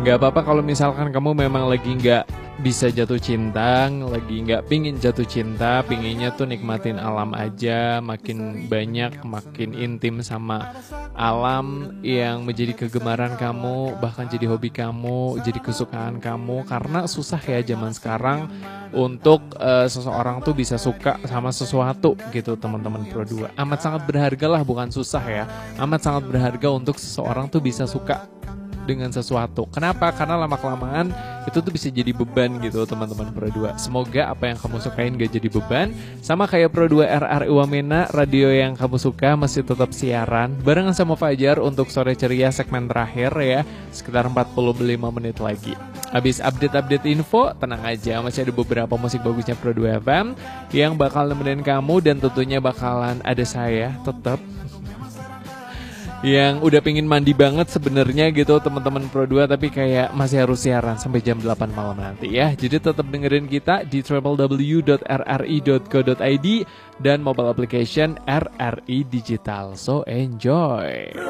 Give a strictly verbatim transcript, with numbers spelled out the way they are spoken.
Gak apa-apa kalau misalkan kamu memang lagi gak bisa jatuh cinta, lagi gak pingin jatuh cinta, pinginnya tuh nikmatin alam aja, makin banyak, makin intim sama alam yang menjadi kegemaran kamu, bahkan jadi hobi kamu, jadi kesukaan kamu. Karena susah ya zaman sekarang untuk uh, seseorang tuh bisa suka sama sesuatu gitu teman-teman Pro dua. Amat sangat berharga lah, bukan susah ya. Amat sangat berharga untuk seseorang tuh bisa suka dengan sesuatu. Kenapa? Karena lama-kelamaan itu tuh bisa jadi beban gitu teman-teman Pro dua. Semoga apa yang kamu sukain gak jadi beban. Sama kayak Pro dua R R I Wamena, radio yang kamu suka masih tetap siaran barengan sama Fajar untuk sore ceria segmen terakhir ya, sekitar empat puluh lima menit lagi. Habis update-update info, tenang aja, masih ada beberapa musik bagusnya Pro dua F M yang bakal nemenin kamu, dan tentunya bakalan ada saya tetap yang udah pengen mandi banget sebenarnya gitu teman-teman Pro dua, tapi kayak masih harus siaran sampai jam delapan malam nanti ya. Jadi tetap dengerin kita di w w w dot r r i dot co dot i d dan mobile application R R I Digital. So enjoy.